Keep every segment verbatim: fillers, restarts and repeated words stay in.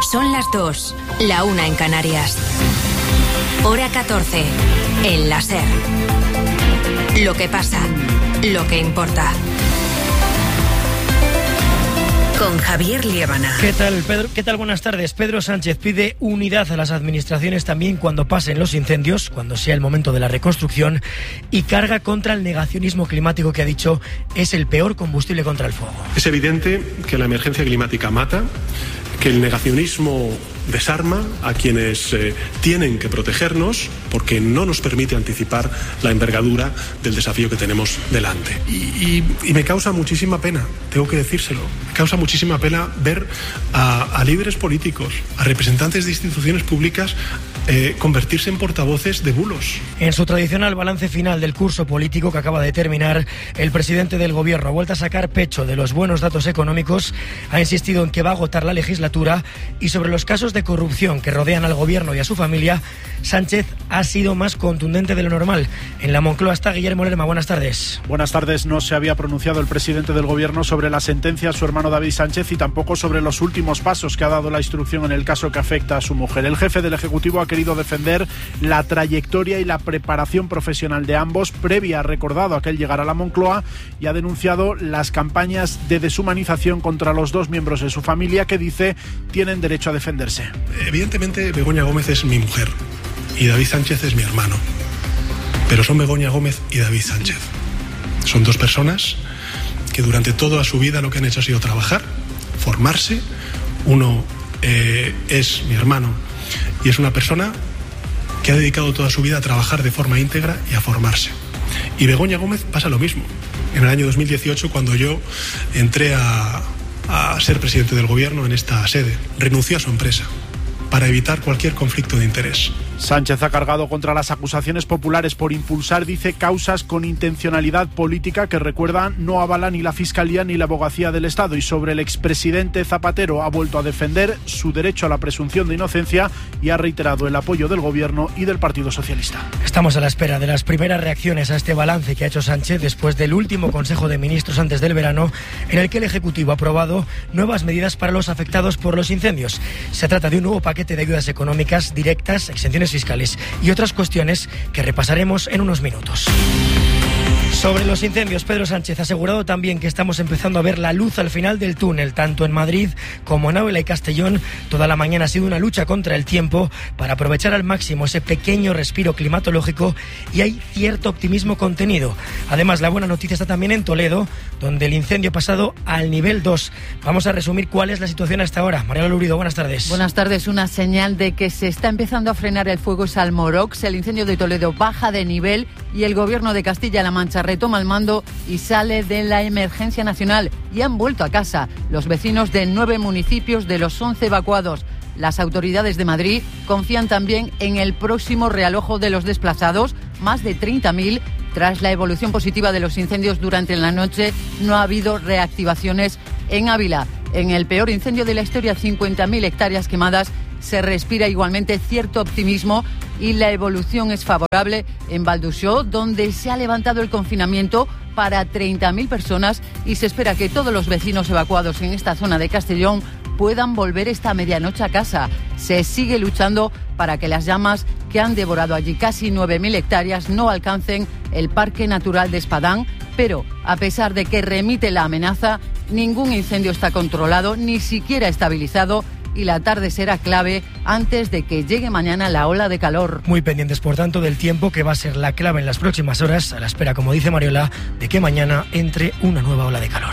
Son las dos, la una en Canarias. Hora catorce, en la SER. Lo que pasa, lo que importa. Con Javier Liébana. ¿Qué tal, Pedro? ¿Qué tal? Buenas tardes. Pedro Sánchez pide unidad a las administraciones también cuando pasen los incendios, cuando sea el momento de la reconstrucción, y carga contra el negacionismo climático que ha dicho es el peor combustible contra el fuego. Es evidente que la emergencia climática mata, que el negacionismo desarma a quienes eh, tienen que protegernos porque no nos permite anticipar la envergadura del desafío que tenemos delante. Y, y, y me causa muchísima pena, tengo que decírselo, me causa muchísima pena ver a, a líderes políticos, a representantes de instituciones públicas eh, convertirse en portavoces de bulos. En su tradicional balance final del curso político que acaba de terminar, el presidente del gobierno ha vuelto a sacar pecho de los buenos datos económicos, ha insistido en que va a agotar la legislatura y sobre los casos de corrupción que rodean al gobierno y a su familia, Sánchez ha sido más contundente de lo normal. En la Moncloa está Guillermo Lerma. Buenas tardes. Buenas tardes. No se había pronunciado el presidente del gobierno sobre la sentencia a su hermano David Sánchez y tampoco sobre los últimos pasos que ha dado la instrucción en el caso que afecta a su mujer. El jefe del Ejecutivo ha querido defender la trayectoria y la preparación profesional de ambos previa, ha recordado aquel llegar a la Moncloa, y ha denunciado las campañas de deshumanización contra los dos miembros de su familia que dice tienen derecho a defenderse. Evidentemente Begoña Gómez es mi mujer y David Sánchez es mi hermano, pero son Begoña Gómez y David Sánchez. Son dos personas que durante toda su vida lo que han hecho ha sido trabajar, formarse. Uno eh, es mi hermano y es una persona que ha dedicado toda su vida a trabajar de forma íntegra y a formarse. Y Begoña Gómez pasa lo mismo. En el año dos mil dieciocho, cuando yo entré a, a ser presidente del gobierno en esta sede, renunció a su empresa para evitar cualquier conflicto de interés. Sánchez ha cargado contra las acusaciones populares por impulsar, dice, causas con intencionalidad política que, recuerda, no avala ni la Fiscalía ni la Abogacía del Estado. Y sobre el expresidente Zapatero ha vuelto a defender su derecho a la presunción de inocencia y ha reiterado el apoyo del Gobierno y del Partido Socialista. Estamos a la espera de las primeras reacciones a este balance que ha hecho Sánchez después del último Consejo de Ministros antes del verano, en el que el Ejecutivo ha aprobado nuevas medidas para los afectados por los incendios. Se trata de un nuevo paquete de ayudas económicas directas, exenciones fiscales y otras cuestiones que repasaremos en unos minutos. Sobre los incendios, Pedro Sánchez ha asegurado también que estamos empezando a ver la luz al final del túnel, tanto en Madrid como en Ávila y Castellón. Toda la mañana ha sido una lucha contra el tiempo para aprovechar al máximo ese pequeño respiro climatológico y hay cierto optimismo contenido. Además, la buena noticia está también en Toledo, donde el incendio ha pasado al nivel dos. Vamos a resumir cuál es la situación hasta ahora. Mariano Lurido, buenas tardes. Buenas tardes. Una señal de que se está empezando a frenar el fuego es Almorox. El incendio de Toledo baja de nivel y el Gobierno de Castilla-La Mancha retoma el mando y sale de la emergencia nacional. Y han vuelto a casa los vecinos de nueve municipios de los once evacuados. Las autoridades de Madrid confían también en el próximo realojo de los desplazados, más de treinta mil. Tras la evolución positiva de los incendios durante la noche, no ha habido reactivaciones en Ávila. En el peor incendio de la historia, cincuenta mil hectáreas quemadas, se respira igualmente cierto optimismo y la evolución es favorable en Valdusó, donde se ha levantado el confinamiento para treinta mil personas y se espera que todos los vecinos evacuados en esta zona de Castellón puedan volver esta medianoche a casa. Se sigue luchando para que las llamas que han devorado allí casi nueve mil hectáreas no alcancen el Parque Natural de Espadán, pero a pesar de que remite la amenaza, ningún incendio está controlado, ni siquiera estabilizado, y la tarde será clave antes de que llegue mañana la ola de calor. Muy pendientes, por tanto, del tiempo, que va a ser la clave en las próximas horas, a la espera, como dice Mariola, de que mañana entre una nueva ola de calor.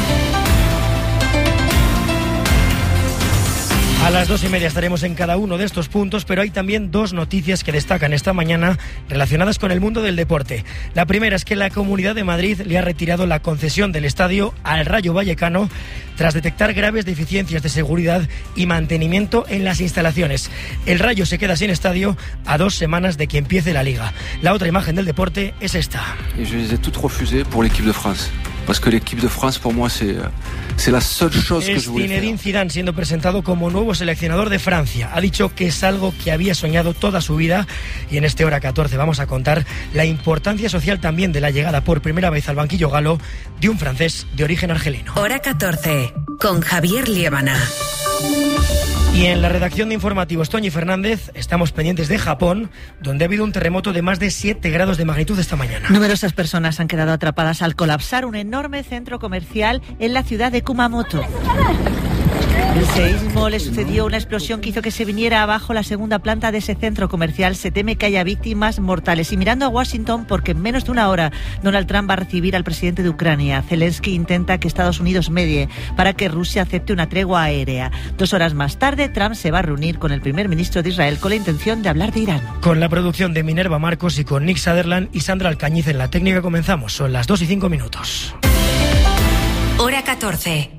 A las dos y media estaremos en cada uno de estos puntos, pero hay también dos noticias que destacan esta mañana relacionadas con el mundo del deporte. La primera es que la Comunidad de Madrid le ha retirado la concesión del estadio al Rayo Vallecano tras detectar graves deficiencias de seguridad y mantenimiento en las instalaciones. El Rayo se queda sin estadio a dos semanas de que empiece la Liga. La otra imagen del deporte es esta. Y yo les he toutes refusées pour l'équipe de France. Parce que l'équipe de France, pour moi, c'est, c'est la seule chose que je voulais faire. Zinedine Zidane siendo presentado como nuevo seleccionador de Francia. Ha dicho que es algo que había soñado toda su vida y en este Hora catorce vamos a contar la importancia social también de la llegada por primera vez al banquillo galo de un francés de origen argelino. Hora catorce, con Javier Liébana. Y en la redacción de informativos, Toñi Fernández, estamos pendientes de Japón, donde ha habido un terremoto de más de siete grados de magnitud esta mañana. Numerosas personas han quedado atrapadas al colapsar un enorme centro comercial en la ciudad de Kumamoto. El seísmo le sucedió una explosión que hizo que se viniera abajo la segunda planta de ese centro comercial. Se teme que haya víctimas mortales. Y mirando a Washington, porque en menos de una hora Donald Trump va a recibir al presidente de Ucrania. Zelensky intenta que Estados Unidos medie para que Rusia acepte una tregua aérea. Dos horas más tarde, Trump se va a reunir con el primer ministro de Israel con la intención de hablar de Irán. Con la producción de Minerva Marcos y con Nick Sutherland y Sandra Alcañiz en la técnica comenzamos. Son las dos y cinco minutos. Hora catorce.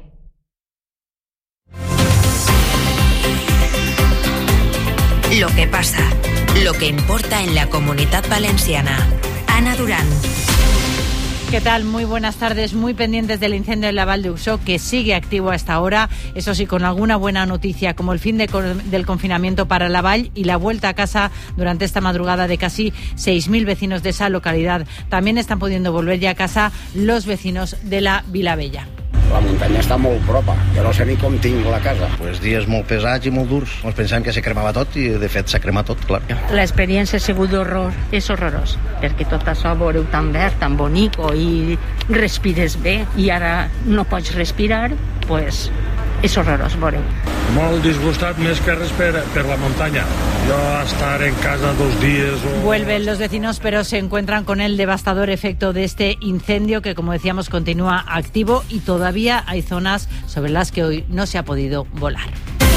Lo que pasa, lo que importa en la Comunitat Valenciana. Ana Durán. ¿Qué tal? Muy buenas tardes. Muy pendientes del incendio en la Val d'Uixó, que sigue activo a esta hora. Eso sí, con alguna buena noticia, como el fin de, del confinamiento para la Val y la vuelta a casa durante esta madrugada de casi seis mil vecinos de esa localidad. También están pudiendo volver ya a casa los vecinos de la Vilavella. La muntanya està molt propa, jo no sé ni com tinc la casa. Pues dies molt pesats i molt durs. Ens pensàvem que se cremava tot i de fet s'ha cremat tot, clar. L'experiència ha sigut horror, és horrorós, perquè tot això veureu tan verd, tan bonico i respires bé i ara no pots respirar, pues és horrorós, veureu. Molt disgustat més que res per, per la muntanya. Yo a estar en casa dos días. O... Vuelven los vecinos, pero se encuentran con el devastador efecto de este incendio que, como decíamos, continúa activo y todavía hay zonas sobre las que hoy no se ha podido volar.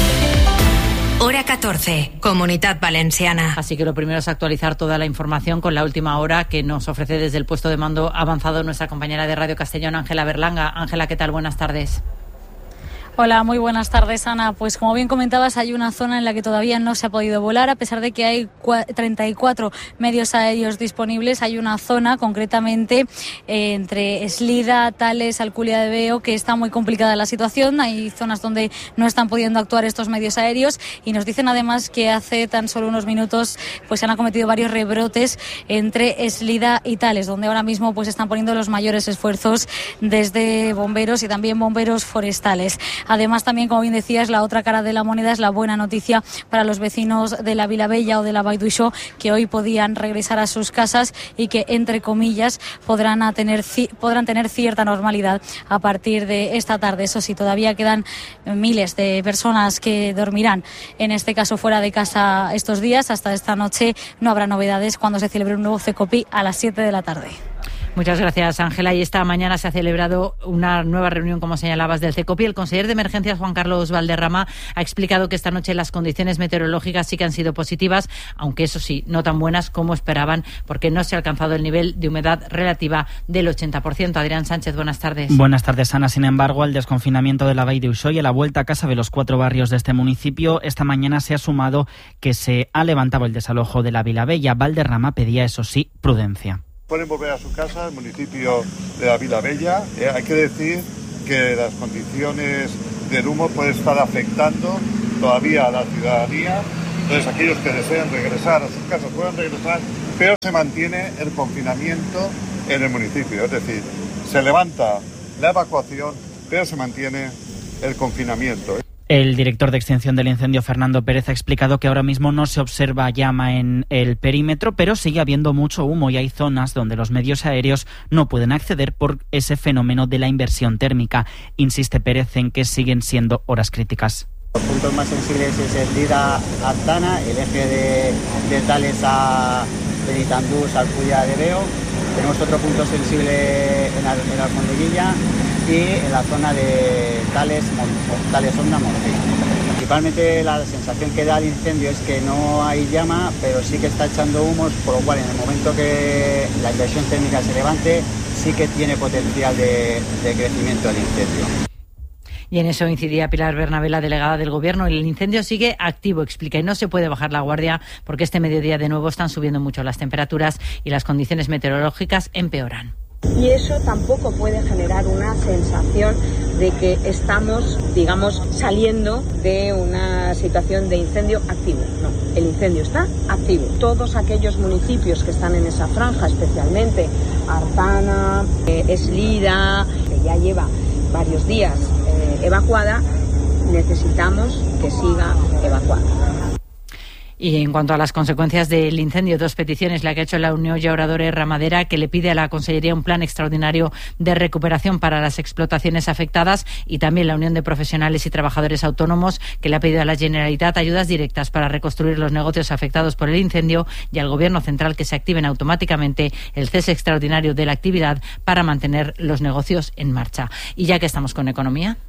Hora catorce, Comunitat Valenciana. Así que lo primero es actualizar toda la información con la última hora que nos ofrece desde el puesto de mando avanzado nuestra compañera de Radio Castellón, Ángela Berlanga. Ángela, ¿qué tal? Buenas tardes. Hola, muy buenas tardes, Ana. Pues como bien comentabas, hay una zona en la que todavía no se ha podido volar, a pesar de que hay treinta y cuatro medios aéreos disponibles. Hay una zona, concretamente, eh, entre Eslida, Tales, Alculia de Veo, que está muy complicada la situación. Hay zonas donde no están pudiendo actuar estos medios aéreos y nos dicen además que hace tan solo unos minutos pues se han acometido varios rebrotes entre Eslida y Tales, donde ahora mismo pues están poniendo los mayores esfuerzos desde bomberos y también bomberos forestales. Además, también, como bien decías, la otra cara de la moneda es la buena noticia para los vecinos de la Vilavella o de la Val d'Uixó, que hoy podían regresar a sus casas y que, entre comillas, podrán, a tener, podrán tener cierta normalidad a partir de esta tarde. Eso sí, todavía quedan miles de personas que dormirán, en este caso fuera de casa estos días. Hasta esta noche no habrá novedades cuando se celebre un nuevo CECOPI a las siete de la tarde. Muchas gracias, Ángela. Y esta mañana se ha celebrado una nueva reunión, como señalabas, del CECOPI. El consejero de Emergencias, Juan Carlos Valderrama, ha explicado que esta noche las condiciones meteorológicas sí que han sido positivas, aunque eso sí, no tan buenas como esperaban, porque no se ha alcanzado el nivel de humedad relativa del ochenta por ciento. Adrián Sánchez, buenas tardes. Buenas tardes, Ana. Sin embargo, al desconfinamiento de la Val d'Uixó y a la vuelta a casa de los cuatro barrios de este municipio, esta mañana se ha sumado que se ha levantado el desalojo de la Vilavella. Valderrama pedía, eso sí, prudencia. Pueden volver a su casa, el municipio de la Vilavella. Eh, hay que decir que las condiciones del humo pueden estar afectando todavía a la ciudadanía. Entonces, aquellos que deseen regresar a sus casas pueden regresar, pero se mantiene el confinamiento en el municipio. Es decir, se levanta la evacuación, pero se mantiene el confinamiento. El director de extinción del incendio, Fernando Pérez, ha explicado que ahora mismo no se observa llama en el perímetro, pero sigue habiendo mucho humo y hay zonas donde los medios aéreos no pueden acceder por ese fenómeno de la inversión térmica. Insiste Pérez en que siguen siendo horas críticas. Los puntos más sensibles es el Eslida-Artana, el eje de, de Tales a Benitandús, Alcudia de Veo. Tenemos otro punto sensible en, Al, en Alfondeguilla y en la zona de Tales, Tales Onda, Monte. Principalmente la sensación que da el incendio es que no hay llama, pero sí que está echando humos, por lo cual en el momento que la inversión térmica se levante, sí que tiene potencial de, de crecimiento del incendio. Y en eso incidía Pilar Bernabé, la delegada del Gobierno. El incendio sigue activo, explica, y no se puede bajar la guardia porque este mediodía de nuevo están subiendo mucho las temperaturas y las condiciones meteorológicas empeoran. Y eso tampoco puede generar una sensación de que estamos, digamos, saliendo de una situación de incendio activo. No, el incendio está activo. Todos aquellos municipios que están en esa franja, especialmente Artana, eh, Eslida, que ya lleva varios días eh, evacuada, necesitamos que siga evacuando. Y en cuanto a las consecuencias del incendio, dos peticiones, la que ha hecho la Unión Llauradora y Ramadera, que le pide a la Consellería un plan extraordinario de recuperación para las explotaciones afectadas, y también la Unión de Profesionales y Trabajadores Autónomos, que le ha pedido a la Generalitat ayudas directas para reconstruir los negocios afectados por el incendio, y al Gobierno central que se activen automáticamente el cese extraordinario de la actividad para mantener los negocios en marcha. Y ya que estamos con economía.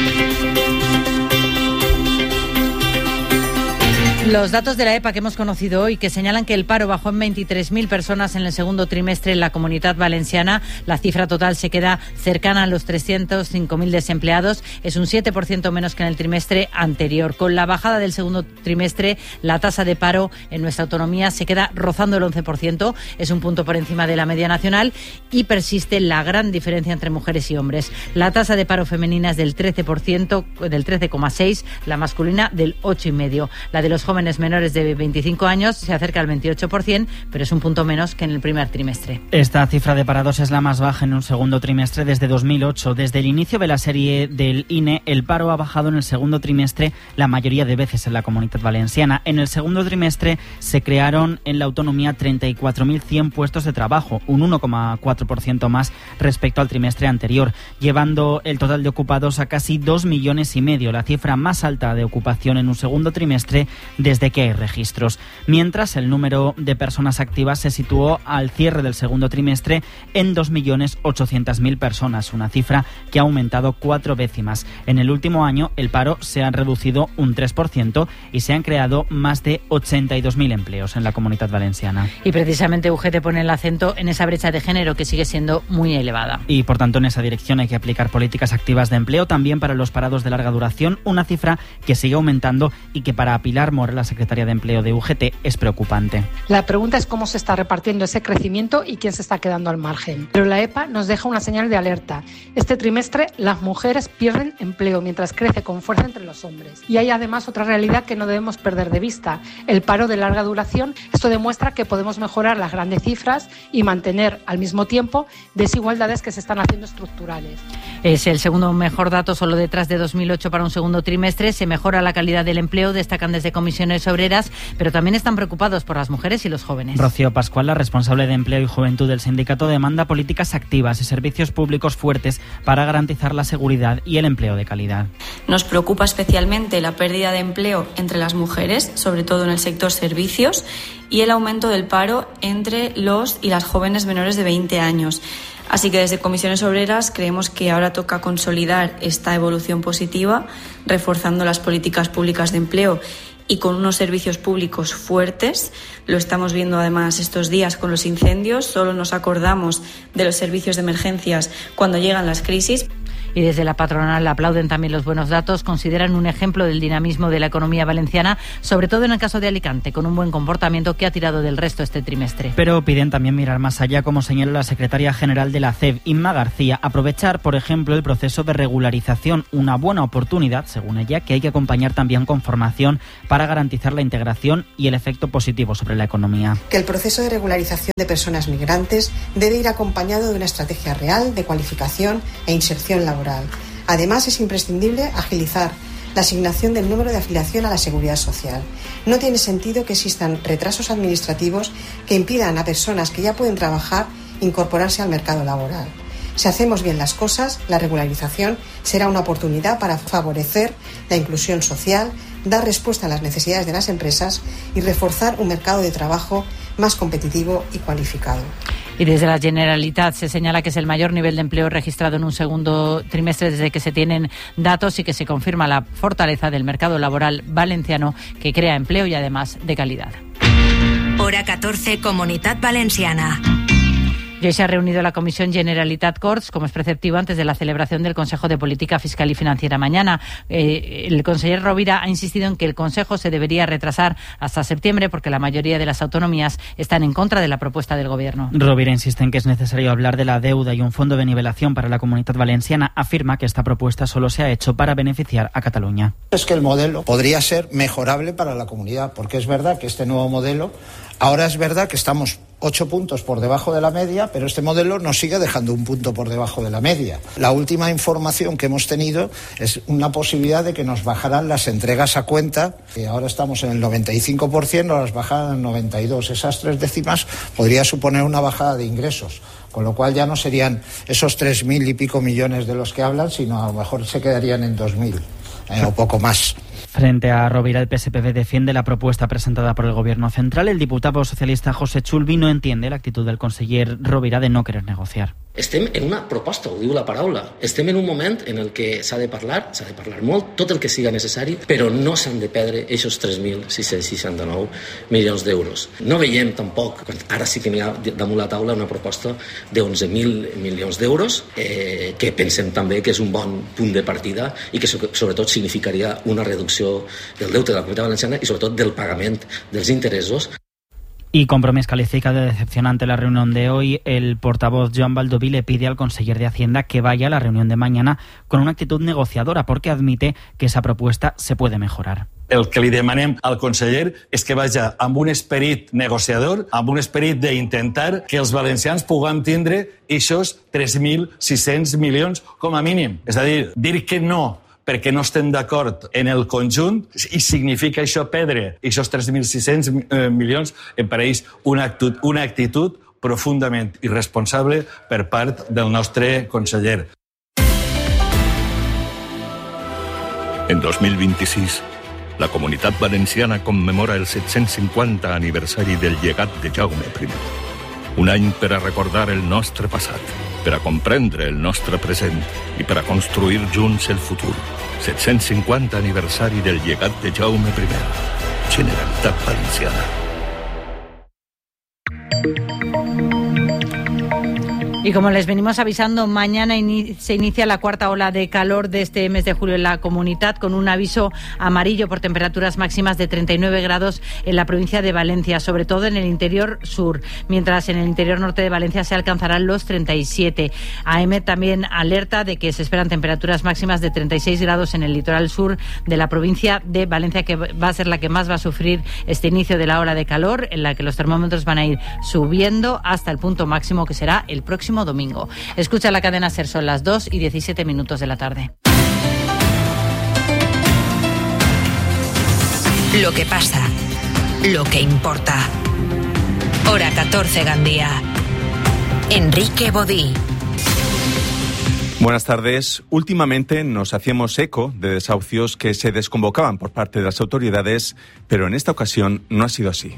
Los datos de la E P A que hemos conocido hoy, que señalan que el paro bajó en veintitrés mil personas en el segundo trimestre en la Comunitat Valenciana. La cifra total se queda cercana a los trescientos cinco mil desempleados. Es un siete por ciento menos que en el trimestre anterior. Con la bajada del segundo trimestre, la tasa de paro en nuestra autonomía se queda rozando el once por ciento. Es un punto por encima de la media nacional y persiste la gran diferencia entre mujeres y hombres. La tasa de paro femenina es del trece por ciento, del trece coma seis por ciento, la masculina del ocho coma cinco por ciento. La de los jóvenes menores de veinticinco años se acerca al veintiocho por ciento, pero es un punto menos que en el primer trimestre. Esta cifra de parados es la más baja en un segundo trimestre desde dos mil ocho. Desde el inicio de la serie del I N E, el paro ha bajado en el segundo trimestre la mayoría de veces en la Comunitat Valenciana. En el segundo trimestre se crearon en la autonomía treinta y cuatro mil cien puestos de trabajo, un uno coma cuatro por ciento más respecto al trimestre anterior, llevando el total de ocupados a casi dos millones y medio, la cifra más alta de ocupación en un segundo trimestre desde que hay registros. Mientras, el número de personas activas se situó al cierre del segundo trimestre en dos millones ochocientas mil personas, una cifra que ha aumentado cuatro décimas. En el último año, el paro se ha reducido un tres por ciento y se han creado más de ochenta y dos mil empleos en la Comunitat Valenciana. Y precisamente U G T pone el acento en esa brecha de género que sigue siendo muy elevada. Y por tanto, en esa dirección hay que aplicar políticas activas de empleo también para los parados de larga duración, una cifra que sigue aumentando y que para Pilar Mora, la secretaria de Empleo de U G T, es preocupante. La pregunta es cómo se está repartiendo ese crecimiento y quién se está quedando al margen. Pero la E P A nos deja una señal de alerta. Este trimestre las mujeres pierden empleo mientras crece con fuerza entre los hombres. Y hay además otra realidad que no debemos perder de vista, el paro de larga duración. Esto demuestra que podemos mejorar las grandes cifras y mantener al mismo tiempo desigualdades que se están haciendo estructurales. Es el segundo mejor dato, solo detrás de dos mil ocho para un segundo trimestre. Se mejora la calidad del empleo, destacan desde comisiones obreras, pero también están preocupados por las mujeres y los jóvenes. Rocío Pascual, la responsable de Empleo y Juventud del sindicato, demanda políticas activas y servicios públicos fuertes para garantizar la seguridad y el empleo de calidad. Nos preocupa especialmente la pérdida de empleo entre las mujeres, sobre todo en el sector servicios, y el aumento del paro entre los y las jóvenes menores de veinte años. Así que desde Comisiones Obreras creemos que ahora toca consolidar esta evolución positiva, reforzando las políticas públicas de empleo y con unos servicios públicos fuertes. Lo estamos viendo además estos días con los incendios. Solo nos acordamos de los servicios de emergencias cuando llegan las crisis. Y desde la patronal aplauden también los buenos datos, consideran un ejemplo del dinamismo de la economía valenciana, sobre todo en el caso de Alicante, con un buen comportamiento que ha tirado del resto este trimestre. Pero piden también mirar más allá, como señala la secretaria general de la C E B, Inma García, aprovechar, por ejemplo, el proceso de regularización, una buena oportunidad, según ella, que hay que acompañar también con formación para garantizar la integración y el efecto positivo sobre la economía. Que el proceso de regularización de personas migrantes debe ir acompañado de una estrategia real de cualificación e inserción laboral. Además, es imprescindible agilizar la asignación del número de afiliación a la Seguridad Social. No tiene sentido que existan retrasos administrativos que impidan a personas que ya pueden trabajar incorporarse al mercado laboral. Si hacemos bien las cosas, la regularización será una oportunidad para favorecer la inclusión social, dar respuesta a las necesidades de las empresas y reforzar un mercado de trabajo más competitivo y cualificado. Y desde la Generalitat se señala que es el mayor nivel de empleo registrado en un segundo trimestre desde que se tienen datos y que se confirma la fortaleza del mercado laboral valenciano, que crea empleo y además de calidad. Hora catorce, Comunitat Valenciana. Y hoy se ha reunido la Comisión Generalitat Corts, como es preceptivo, antes de la celebración del Consejo de Política Fiscal y Financiera mañana. Eh, el conseller Rovira ha insistido en que el Consejo se debería retrasar hasta septiembre porque la mayoría de las autonomías están en contra de la propuesta del Gobierno. Rovira insiste en que es necesario hablar de la deuda y un fondo de nivelación para la Comunitat Valenciana. Afirma que esta propuesta solo se ha hecho para beneficiar a Cataluña. Es que el modelo podría ser mejorable para la comunidad, porque es verdad que este nuevo modelo Ahora es verdad que estamos ocho puntos por debajo de la media, pero este modelo nos sigue dejando un punto por debajo de la media. La última información que hemos tenido es una posibilidad de que nos bajaran las entregas a cuenta, que ahora estamos en el noventa y cinco por ciento, nos las bajaran al noventa y dos por ciento. Esas tres décimas podría suponer una bajada de ingresos, con lo cual ya no serían esos tres mil y pico millones de los que hablan, sino a lo mejor se quedarían en dos mil eh, o poco más. Frente a Rovira, el P S P V defiende la propuesta presentada por el Gobierno central. El diputado socialista José Chulvi no entiende la actitud del conseller Rovira de no querer negociar. Estem en una proposta, ho diu la paraula. Estem en un moment en el que s'ha de parlar, s'ha de parlar molt, tot el que siga necessari, però no s'han de perdre aquests tres mil sis-cents seixanta-nou milions d'euros. No veiem tampoc, ara sí que n'hi ha damunt la taula una proposta d'onze mil milions d'euros, eh, que pensem també que és un bon punt de partida i que sobretot significaria una reducció del deute de la Comunitat Valenciana i sobretot del pagament dels interessos. Y Compromís califica de decepcionante la reunión de hoy. El portavoz Joan Baldoví le pide al conseller de Hacienda que vaya a la reunión de mañana con una actitud negociadora, porque admite que esa propuesta se puede mejorar. El que li demanem al conseller és que vagi amb un esperit negociador, amb un esperit d'intentar que els valencians puguem tindre aquests tres mil sis-cents milions com a mínim. És a dir, dir que no perquè no estem d'acord en el conjunt i significa això perdre aquests tres mil sis-cents milions, em pareix una actitud, una actitud profundament irresponsable per part del nostre conseller. En dos mil vint-i-sis, la Comunitat Valenciana commemora el set-cents cinquanta aniversari del llegat de Jaume primer. Un any per a recordar el nostre passat, per a comprendre el nostre present i per a construir junts el futur. set-cents cinquanta aniversari del llegat de Jaume primer. Generalitat Valenciana. Y como les venimos avisando, mañana ini- se inicia la cuarta ola de calor de este mes de julio en la comunidad, con un aviso amarillo por temperaturas máximas de treinta y nueve grados en la provincia de Valencia, sobre todo en el interior sur, mientras en el interior norte de Valencia se alcanzarán los treinta y siete. A E M E también alerta de que se esperan temperaturas máximas de treinta y seis grados en el litoral sur de la provincia de Valencia, que va a ser la que más va a sufrir este inicio de la ola de calor, en la que los termómetros van a ir subiendo hasta el punto máximo, que será el próximo domingo. Escucha la cadena SER, son las dos y diecisiete minutos de la tarde. Lo que pasa, lo que importa. Hora catorce, Gandía. Enrique Bodí. Buenas tardes. Últimamente nos hacíamos eco de desahucios que se desconvocaban por parte de las autoridades, pero en esta ocasión no ha sido así.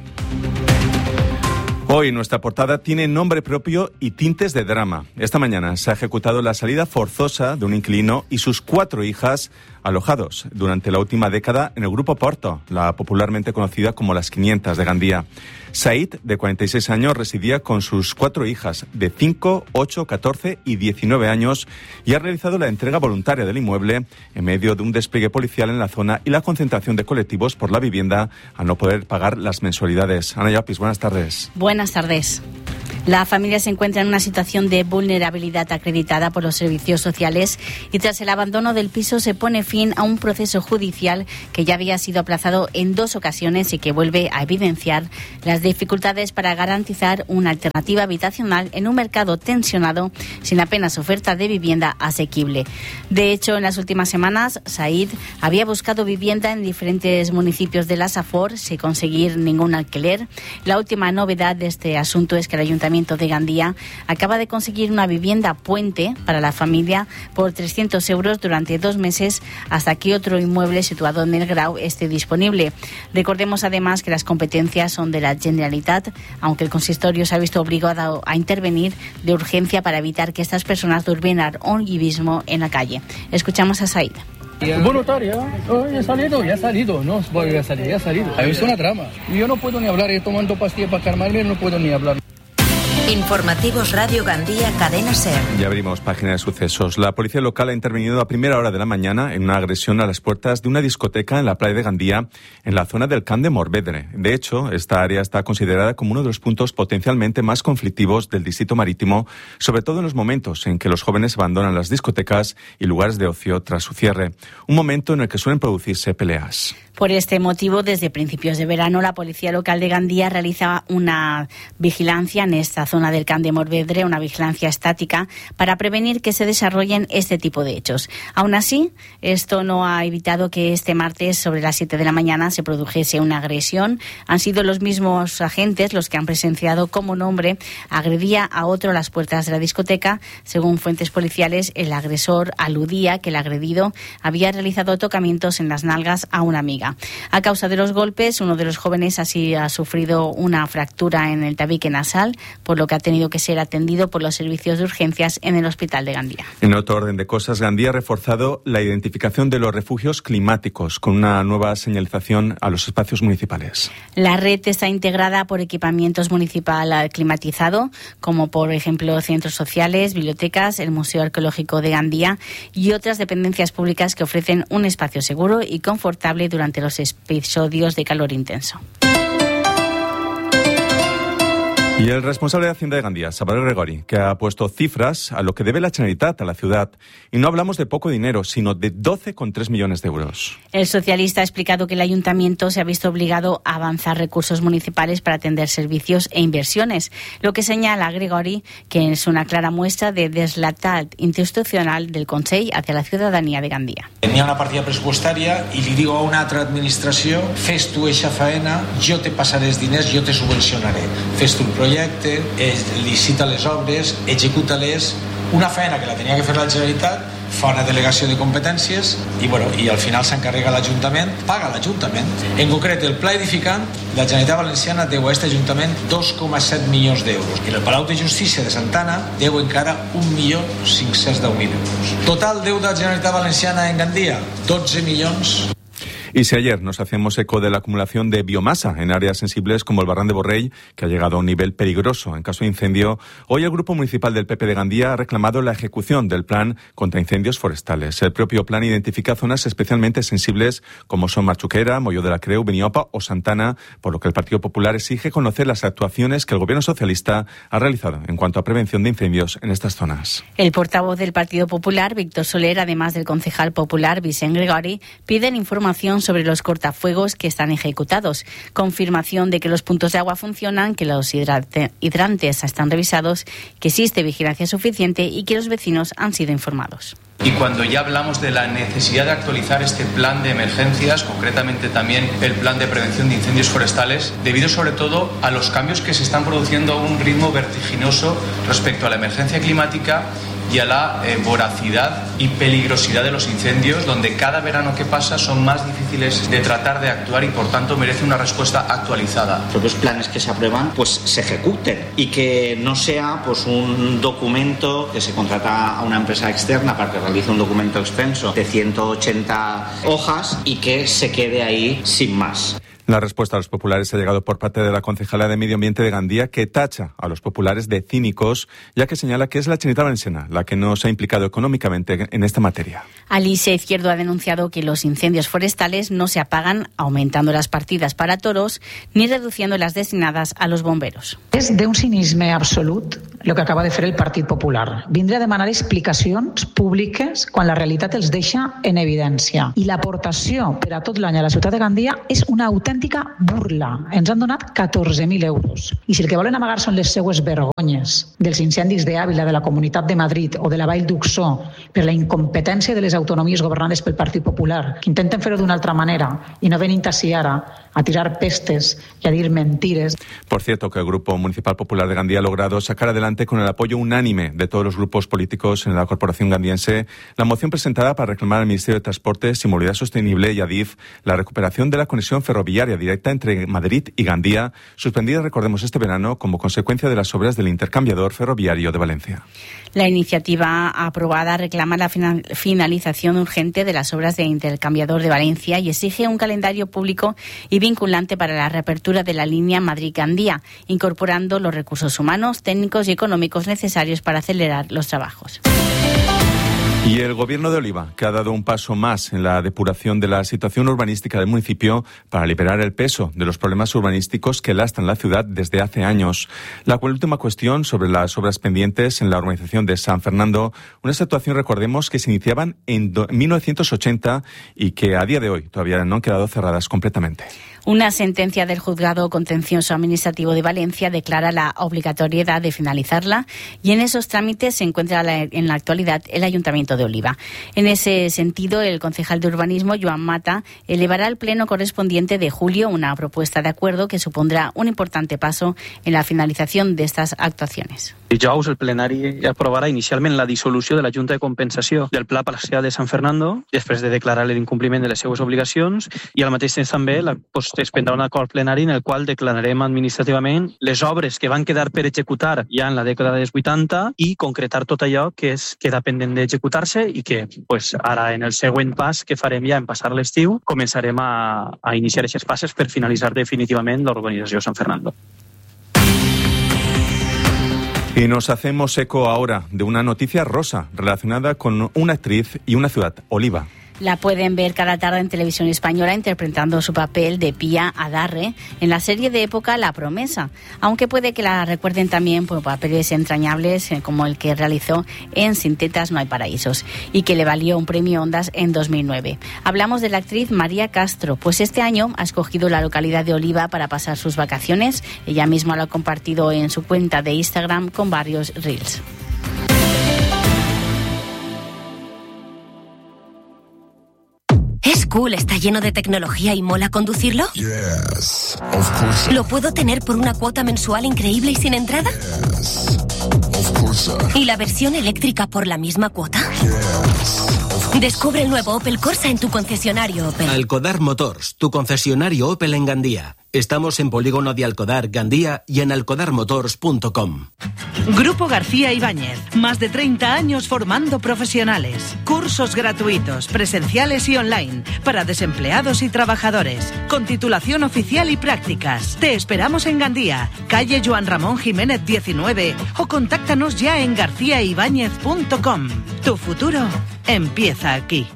Hoy nuestra portada tiene nombre propio y tintes de drama. Esta mañana se ha ejecutado la salida forzosa de un inquilino y sus cuatro hijas alojados durante la última década en el Grupo Porto, la popularmente conocida como las quinientas de Gandía. Said, de cuarenta y seis años, residía con sus cuatro hijas de cinco, ocho, catorce y diecinueve años y ha realizado la entrega voluntaria del inmueble en medio de un despliegue policial en la zona y la concentración de colectivos por la vivienda a no poder pagar las mensualidades. Ana Llopis, buenas tardes. Buenas tardes. La familia se encuentra en una situación de vulnerabilidad acreditada por los servicios sociales y tras el abandono del piso se pone fin a un proceso judicial que ya había sido aplazado en dos ocasiones y que vuelve a evidenciar las dificultades para garantizar una alternativa habitacional en un mercado tensionado sin apenas oferta de vivienda asequible. De hecho, en las últimas semanas, Said había buscado vivienda en diferentes municipios de la Safor sin conseguir ningún alquiler. La última novedad de este asunto es que el Ayuntamiento de Gandía acaba de conseguir una vivienda puente para la familia por trescientos euros durante dos meses hasta que otro inmueble situado en el Grau esté disponible. Recordemos además que las competencias son de la Generalitat, aunque el consistorio se ha visto obligado a intervenir de urgencia para evitar que estas personas durmieran hoy mismo en la calle. Escuchamos a Said. Voluntaria, oh, ya ha salido, ya ha salido, no voy a salir, ya ha salido. Es una trama. Yo no puedo ni hablar, he tomando pastillas para calmarme, no puedo ni hablar. Informativos Radio Gandía, Cadena SER. Ya abrimos página de sucesos. La policía local ha intervenido a primera hora de la mañana en una agresión a las puertas de una discoteca en la playa de Gandía, en la zona del Camp de Morvedre. De hecho, esta área está considerada como uno de los puntos potencialmente más conflictivos del distrito marítimo, sobre todo en los momentos en que los jóvenes abandonan las discotecas y lugares de ocio tras su cierre. Un momento en el que suelen producirse peleas. Por este motivo, desde principios de verano, la Policía Local de Gandía realiza una vigilancia en esta zona del Camp de Morvedre, una vigilancia estática, para prevenir que se desarrollen este tipo de hechos. Aún así, esto no ha evitado que este martes, sobre las siete de la mañana, se produjese una agresión. Han sido los mismos agentes los que han presenciado cómo un hombre agredía a otro a las puertas de la discoteca. Según fuentes policiales, el agresor aludía que el agredido había realizado tocamientos en las nalgas a una amiga. A causa de los golpes, uno de los jóvenes así ha sufrido una fractura en el tabique nasal, por lo que ha tenido que ser atendido por los servicios de urgencias en el hospital de Gandía. En otro orden de cosas, Gandía ha reforzado la identificación de los refugios climáticos con una nueva señalización a los espacios municipales. La red está integrada por equipamientos municipal climatizado, como por ejemplo centros sociales, bibliotecas, el Museo Arqueológico de Gandía y otras dependencias públicas que ofrecen un espacio seguro y confortable durante los episodios de calor intenso. Y el responsable de Hacienda de Gandía, Salvador Gregori, que ha puesto cifras a lo que debe la Generalitat a la ciudad. Y no hablamos de poco dinero, sino de doce coma tres millones de euros. El socialista ha explicado que el ayuntamiento se ha visto obligado a avanzar recursos municipales para atender servicios e inversiones, lo que señala Gregori que es una clara muestra de deslleialtat institucional del Consell hacia la ciudadanía de Gandía. Tenia una partida pressupostària i li diu a una altra administració: fes tu eixa faena, jo te passaré els diners, jo te subvencionaré. Fes tu el projecte, licita les obres, executa-les. Una feina que la tenia que fer la Generalitat, fa una delegació de competències i, bueno, i al final s'encarrega l'Ajuntament, paga l'Ajuntament. En concret, el pla edificant, la Generalitat Valenciana deu a aquest Ajuntament dos coma set milions d'euros. I el Palau de Justícia de Santana deu encara un milió cinc-cents deu mil euros. Total deuda de la Generalitat Valenciana en Gandía, dotze milions. Y si ayer nos hacemos eco de la acumulación de biomasa en áreas sensibles como el Barran de Borrell, que ha llegado a un nivel peligroso en caso de incendio, hoy el Grupo Municipal del P P de Gandía ha reclamado la ejecución del plan contra incendios forestales. El propio plan identifica zonas especialmente sensibles como son Marchuquera, Molló de la Creu, Beniopa o Santana, por lo que el Partido Popular exige conocer las actuaciones que el Gobierno socialista ha realizado en cuanto a prevención de incendios en estas zonas. El portavoz del Partido Popular, Víctor Soler, además del concejal popular Vicent Gregori, piden información sobre los cortafuegos que están ejecutados, confirmación de que los puntos de agua funcionan, que los hidrate, hidrantes están revisados, que existe vigilancia suficiente y que los vecinos han sido informados. Y cuando ya hablamos de la necesidad de actualizar este plan de emergencias, concretamente también el plan de prevención de incendios forestales, debido sobre todo a los cambios que se están produciendo a un ritmo vertiginoso respecto a la emergencia climática y a la eh, voracidad y peligrosidad de los incendios, donde cada verano que pasa son más difíciles de tratar, de actuar y por tanto merece una respuesta actualizada. Los propios planes que se aprueban pues se ejecuten y que no sea pues un documento que se contrata a una empresa externa para que realice un documento extenso de ciento ochenta hojas y que se quede ahí sin más. La respuesta a los populares ha llegado por parte de la concejala de Medio Ambiente de Gandía, que tacha a los populares de cínicos, ya que señala que es la Generalitat Valenciana la que no se ha implicado económicamente en esta materia. Alicia Izquierdo ha denunciado que los incendios forestales no se apagan aumentando las partidas para toros ni reduciendo las destinadas a los bomberos. És d'un cinisme absolut el que acaba de fer el Partit Popular. Vindre a demanar explicacions públiques quan la realitat els deixa en evidència. I l'aportació per a tot l'any a la ciutat de Gandia és una autèntica burla. Ens han donat catorze mil euros. I si el que volen amagar són les seues vergonyes dels incendis d'Àvila, de la Comunitat de Madrid o de la Vall d'Uxó per la incompetència de les autonomies governades pel Partit Popular, que intenten fer-ho d'una altra manera i no venin ací ara a tirar pestes y a dir mentiras. Por cierto, que el Grupo Municipal Popular de Gandía ha logrado sacar adelante con el apoyo unánime de todos los grupos políticos en la Corporación gandiense la moción presentada para reclamar al Ministerio de Transportes y Movilidad Sostenible y a D I F la recuperación de la conexión ferroviaria directa entre Madrid y Gandía, suspendida, recordemos, este verano como consecuencia de las obras del intercambiador ferroviario de Valencia. La iniciativa aprobada reclama la finalización urgente de las obras de intercambiador de Valencia y exige un calendario público y vinculante para la reapertura de la línea Madrid-Gandía, incorporando los recursos humanos, técnicos y económicos necesarios para acelerar los trabajos. Y el Gobierno de Oliva, que ha dado un paso más en la depuración de la situación urbanística del municipio para liberar el peso de los problemas urbanísticos que lastran la ciudad desde hace años. La última cuestión sobre las obras pendientes en la urbanización de San Fernando, una situación, recordemos, que se iniciaban en mil novecientos ochenta y que a día de hoy todavía no han quedado cerradas completamente. Una sentencia del Juzgado Contencioso Administrativo de Valencia declara la obligatoriedad de finalizarla y en esos trámites se encuentra la, en la actualidad el Ayuntamiento de Oliva. En ese sentido, el concejal de Urbanismo, Joan Mata, elevará al pleno correspondiente de julio una propuesta de acuerdo que supondrá un importante paso en la finalitzación de estas actuaciones. Dijous el plenari aprovarà inicialment la dissolució de la Junta de Compensació del Pla Parcial de Sant Fernando, després de declarar l'incompliment de les seues obligacions, i al mateix temps també la, pues, es prendrà un acord plenari en el qual declararem administrativament les obres que van quedar per executar ja en la dècada dels vuitanta i concretar tot allò que és, queda pendent d'executar-se i que pues, ara en el següent pas que farem ja en passar l'estiu començarem a, a iniciar aquestes passes per finalitzar definitivament la urbanització de Sant Fernando. Y nos hacemos eco ahora de una noticia rosa relacionada con una actriz y una ciudad, Oliva. La pueden ver cada tarde en Televisión Española interpretando su papel de Pía Adarre en la serie de época La Promesa, aunque puede que la recuerden también por papeles entrañables como el que realizó en Sin tetas no hay paraísos y que le valió un premio Ondas en dos mil nueve. Hablamos de la actriz María Castro, pues este año ha escogido la localidad de Oliva para pasar sus vacaciones. Ella misma lo ha compartido en su cuenta de Instagram con varios reels. ¿Es cool, está lleno de tecnología y mola conducirlo? Yes, of course. ¿Lo puedo tener por una cuota mensual increíble y sin entrada? Yes, of course. ¿Y la versión eléctrica por la misma cuota? Yes. Descubre el nuevo Opel Corsa en tu concesionario Opel. Alcodar Motors, tu concesionario Opel en Gandía. Estamos en Polígono de Alcodar, Gandía y en alcodar motors punto com. Grupo García Ibáñez. Más de treinta años formando profesionales. Cursos gratuitos, presenciales y online para desempleados y trabajadores. Con titulación oficial y prácticas. Te esperamos en Gandía, calle Joan Ramón Jiménez diecinueve o contáctanos ya en garcía ibáñez punto com. Tu futuro empieza aquí.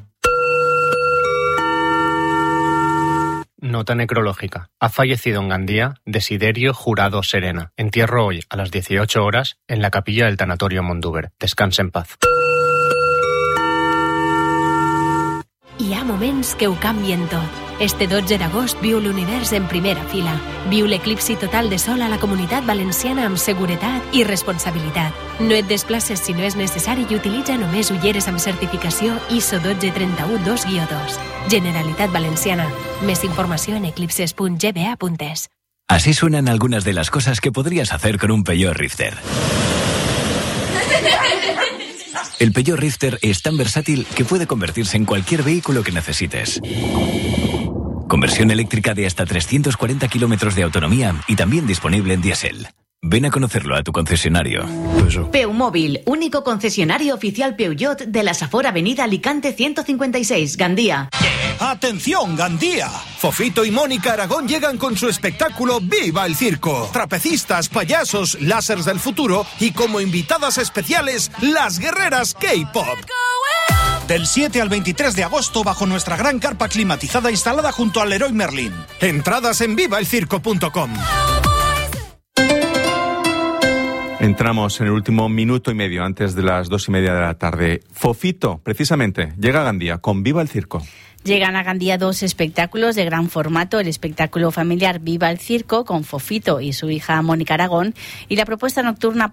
Nota necrológica. Ha fallecido en Gandía Desiderio Jurado Serena. Entierro hoy a las dieciocho horas en la capilla del Tanatorio Mondúber. Descansa en paz. Hi ha moments que ho canvien tot. Este dotze d'agost viu l'univers en primera fila. Viu l'eclipsi total de sol a la Comunitat Valenciana amb seguretat i responsabilitat. No et desplaces si no és necessari i utilitza només ulleres amb certificació I S O dotze trenta u dos guió dos. Generalitat Valenciana. Més informació en eclipses punt g b a punt es. Así suenan algunas de las cosas que podrías hacer con un Peugeot Rifter. El Peugeot Rifter es tan versátil que puede convertirse en cualquier vehículo que necesites. Conversión eléctrica de hasta trescientos cuarenta kilómetros de autonomía y también disponible en diésel. Ven a conocerlo a tu concesionario. Peumóvil, único concesionario oficial Peugeot de la Safor Avenida Alicante ciento cincuenta y seis, Gandía. ¡Atención, Gandía! Fofito y Mónica Aragón llegan con su espectáculo ¡Viva el Circo! Trapecistas, payasos, lásers del futuro y como invitadas especiales, las guerreras K-pop. Del siete al veintitrés de agosto bajo nuestra gran carpa climatizada instalada junto al Leroy Merlin. Entradas en viva el circo punto com. Entramos en el último minuto y medio antes de las dos y media de la tarde. Fofito, precisamente, llega a Gandía con Viva el Circo. Llegan a Gandía dos espectáculos de gran formato, el espectáculo familiar Viva el Circo con Fofito y su hija Mónica Aragón y la propuesta nocturna